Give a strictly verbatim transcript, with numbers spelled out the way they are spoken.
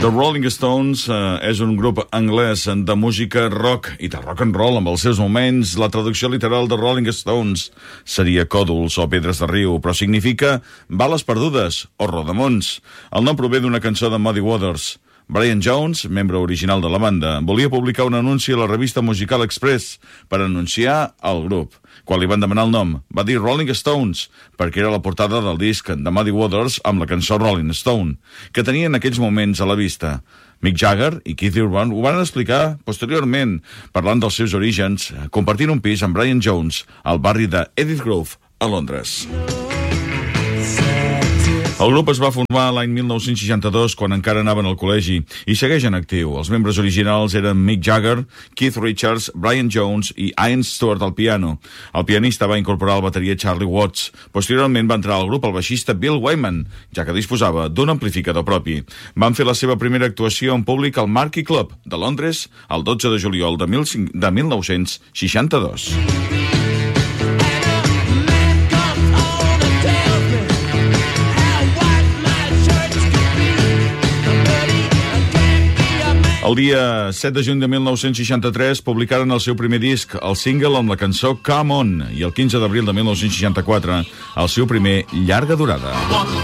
The Rolling Stones eh, és un grup anglès de música rock i de rock and roll amb els seus moments. La traducció literal de Rolling Stones seria còdols o pedres de riu, però significa bales perdudes o rodamons. El nom prové d'una cançó de Muddy Waters. Brian Jones, membre original de la banda, volia publicar un anunci a la revista Musical Express per anunciar el grup. Quan li van demanar el nom, va dir Rolling Stones, perquè era la portada del disc de Muddy Waters amb la cançó Rolling Stone, que tenia en aquells moments a la vista. Mick Jagger i Keith Urban ho van explicar posteriorment, parlant dels seus orígens, compartint un pis amb Brian Jones al barri de Edith Grove, a Londres. El grup es va formar l'any mil nou-cents seixanta-dos, quan encara anaven al col·legi, i segueix en actiu. Els membres originals eren Mick Jagger, Keith Richards, Brian Jones i Ian Stewart al piano. El pianista va incorporar el bateria Charlie Watts. Posteriorment va entrar al grup el baixista Bill Wyman, ja que disposava d'un amplificador propi. Van fer la seva primera actuació en públic al Marquee Club de Londres el dotze de juliol de mil nou-cents seixanta-dos. El dia set de juny de mil nou-cents seixanta-tres publicaren el seu primer disc, el single amb la cançó Come On, i el quinze d'abril de mil nou-cents seixanta-quatre el seu primer llarga durada.